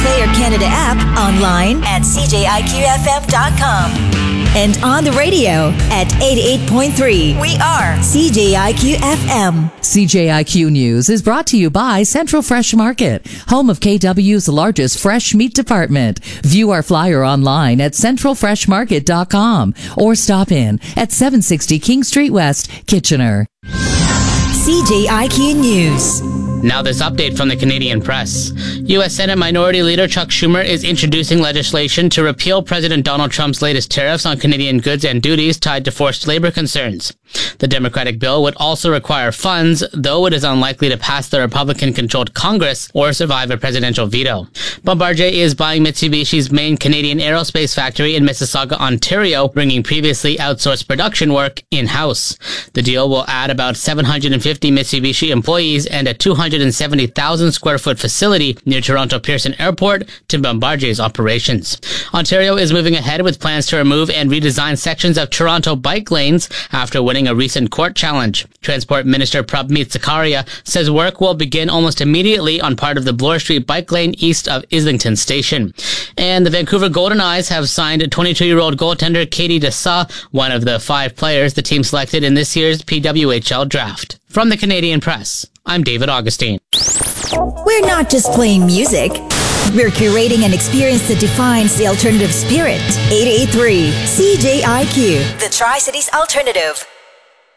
Player Canada app, online at cjiqfm.com, and on the radio at 88.3. We are CJIQ FM. CJIQ News is brought to you by Central Fresh Market, home of KW's largest fresh meat department. View our flyer online at centralfreshmarket.com or stop in at 760 King Street West, Kitchener. CJIQ News. Now this update from the Canadian Press. U.S. Senate Minority Leader Chuck Schumer is introducing legislation to repeal President Donald Trump's latest tariffs on Canadian goods and duties tied to forced labor concerns. The Democratic bill would also require funds, though it is unlikely to pass the Republican-controlled Congress or survive a presidential veto. Bombardier is buying Mitsubishi's main Canadian aerospace factory in Mississauga, Ontario, bringing previously outsourced production work in-house. The deal will add about 750 Mitsubishi employees and a 270,000 square foot facility near Toronto Pearson Airport to Bombardier's operations. Ontario is moving ahead with plans to remove and redesign sections of Toronto bike lanes after winning a recent court challenge. Transport Minister Prabmeet Zakaria says work will begin almost immediately on part of the Bloor Street bike lane east of Islington Station. And the Vancouver Golden Eyes have signed 22-year-old goaltender Katie Dessa, one of the 5 players the team selected in this year's PWHL draft. From the Canadian Press, I'm David Augustine. We're not just playing music. We're curating an experience that defines the alternative spirit. 88.3 CJIQ, the Tri-Cities Alternative.